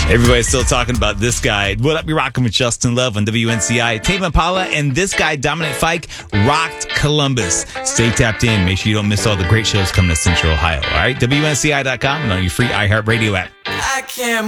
Everybody's still talking about this guy. What up, you're rocking with Justin Love on WNCI. Tame Impala and this guy, Dominic Fike, rocked Columbus. Stay tapped in. Make sure you don't miss all the great shows coming to Central Ohio. All right, WNCI.com and on your free iHeartRadio app. I can't